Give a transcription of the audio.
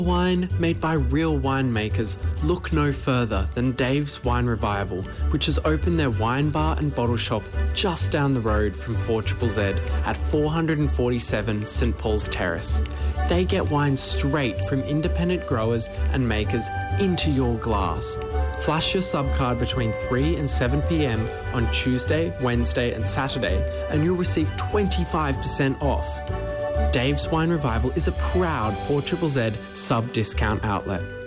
Wine made by real winemakers. Look no further than Dave's Wine Revival, which has opened their wine bar and bottle shop just down the road from 4ZZZ at 447 St Paul's Terrace. They get wine straight from independent growers and makers into your glass. Flash your subcard between 3 and 7 p.m. on Tuesday, Wednesday and Saturday and you'll receive 25% off. Dave's Wine Revival is a proud 4ZZZ sub-discount outlet.